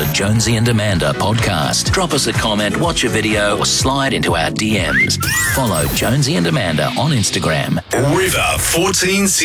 the Jonesy and Amanda podcast. Drop us a comment, watch a video, or slide into our DMs. Follow Jonesy and Amanda on Instagram. River 14.